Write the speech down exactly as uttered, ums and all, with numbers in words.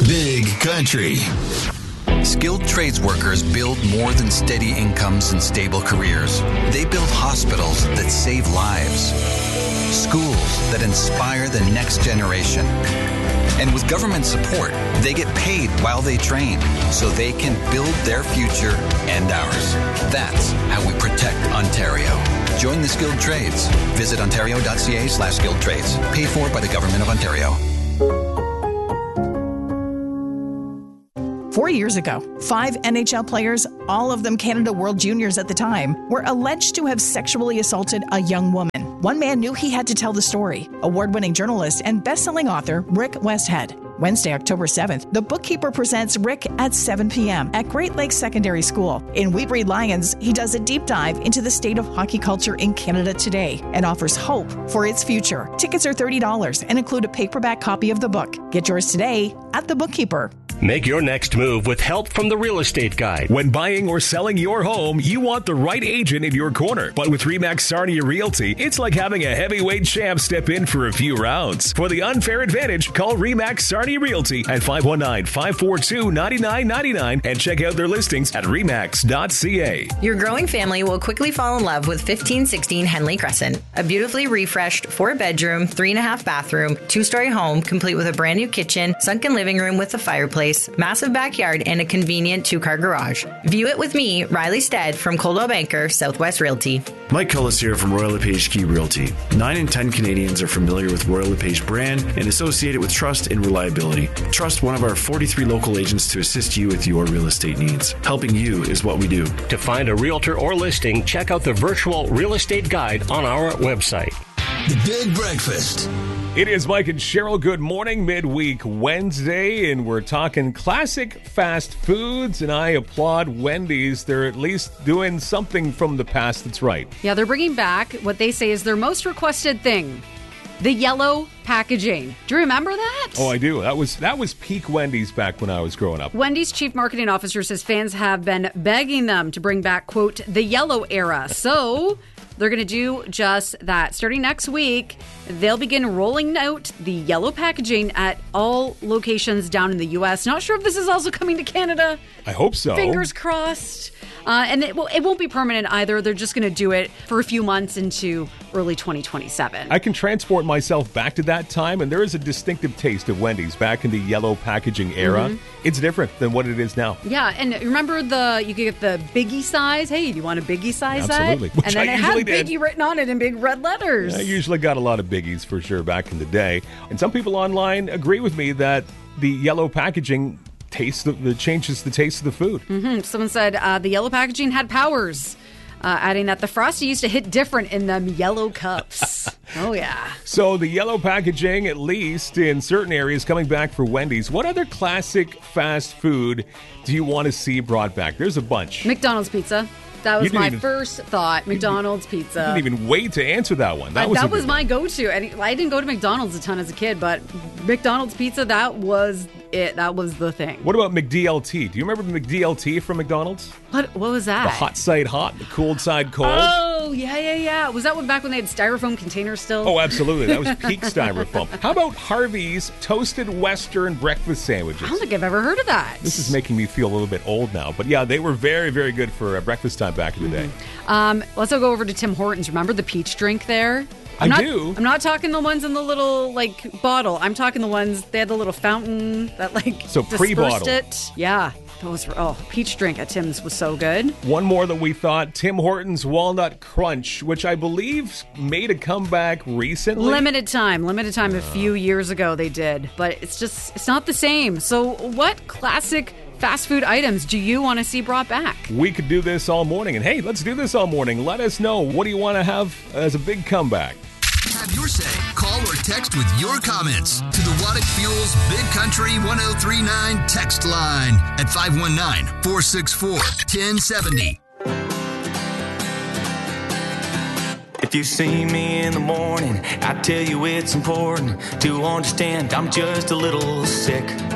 Big Country. Skilled trades workers build more than steady incomes and stable careers. They build hospitals that save lives, schools that inspire the next generation. And with government support, they get paid while they train so they can build their future and ours. That's how we protect Ontario. Join the skilled trades. Visit ontario.ca slash skilled trades. Paid for by the Government of Ontario. Four years ago, five N H L players, all of them Canada World Juniors at the time, were alleged to have sexually assaulted a young woman. One man knew he had to tell the story. Award-winning journalist and best-selling author Rick Westhead. Wednesday, October seventh, The Bookkeeper presents Rick at seven p.m. at Great Lakes Secondary School. In We Breed Lions, he does a deep dive into the state of hockey culture in Canada today and offers hope for its future. Tickets are thirty dollars and include a paperback copy of the book. Get yours today at The Bookkeeper. Make your next move with help from the Real Estate Guide. When buying or selling your home, you want the right agent in your corner. But with RE/MAX Sarnia Realty, it's like having a heavyweight champ step in for a few rounds. For the unfair advantage, call RE/MAX Sarnia Realty at five one nine, five four two, nine nine nine nine and check out their listings at remax dot c a. Your growing family will quickly fall in love with fifteen sixteen Henley Crescent, a beautifully refreshed four-bedroom, three-and-a-half bathroom, two-story home complete with a brand-new kitchen, sunken living room with a fireplace, massive backyard, and a convenient two-car garage. View it with me, Riley Stead from Coldwell Banker Southwest Realty. Mike Cullis here from Royal LePage Key Realty. Nine in ten Canadians are familiar with Royal LePage brand and associate it with trust and reliability. Trust one of our forty-three local agents to assist you with your real estate needs. Helping you is what we do. To find a realtor or listing, check out the virtual real estate guide on our website. The Big Breakfast. It is Mike and Cheryl. Good morning, midweek Wednesday, and we're talking classic fast foods, and I applaud Wendy's. They're at least doing something from the past that's right. Yeah, they're bringing back what they say is their most requested thing, the yellow packaging. Do you remember that? Oh, I do. That was that was peak Wendy's back when I was growing up. Wendy's chief marketing officer says fans have been begging them to bring back, quote, the yellow era. So they're going to do just that. Starting next week, they'll begin rolling out the yellow packaging at all locations down in the U S. Not sure if this is also coming to Canada. I hope so. Fingers crossed. Uh, and it, will, it won't be permanent either. They're just going to do it for a few months into early twenty twenty-seven. I can transport myself back to that time, and there is a distinctive taste of Wendy's back in the yellow packaging era. Mm-hmm. It's different than what it is now. Yeah, and remember the you could get the biggie size. Hey, do you want a biggie size? Absolutely. That? Which and then I it had did. biggie written on it in big red letters. I usually got a lot of biggies for sure back in the day. And some people online agree with me that the yellow packaging taste the, the changes the taste of the food. Mm-hmm. Someone said uh, the yellow packaging had powers, uh, adding that the Frosty used to hit different in them yellow cups. Oh, yeah. So the yellow packaging, at least in certain areas, coming back for Wendy's. What other classic fast food do you want to see brought back? There's a bunch. McDonald's pizza. That was my even, first thought. McDonald's pizza. You didn't even wait to answer that one. That I, was, that was my go-to. And I didn't go to McDonald's a ton as a kid, but McDonald's pizza, that was it. That was the thing. What about McDLT? Do you remember McDLT from McDonald's? What What was that? The hot side hot, the cold side cold. Oh, yeah, yeah, yeah. Was that one back when they had styrofoam containers still? Oh, absolutely. That was peak styrofoam. How about Harvey's Toasted Western Breakfast Sandwiches? I don't think I've ever heard of that. This is making me feel a little bit old now. But yeah, they were very, very good for uh, breakfast time back in the day. Mm-hmm. Um, let's go over to Tim Hortons. Remember the peach drink there? I'm I not, do. I'm not talking the ones in the little, like, bottle. I'm talking the ones, they had the little fountain that, like, so pre-bottle. It. Yeah. Those were, oh, peach drink at Tim's was so good. One more that we thought, Tim Hortons Walnut Crunch, which I believe made a comeback recently. Limited time. Limited time. A few years ago they did. But it's just, it's not the same. So what classic fast food items do you want to see brought back? We could do this all morning. And hey, let's do this all morning. Let us know. What do you want to have as a big comeback? Have your say. Call or text with your comments to the Waddick Fuels Big Country one oh three nine text line at five one nine, four six four, one oh seven oh. If you see me in the morning, I tell you it's important to understand I'm just a little sick.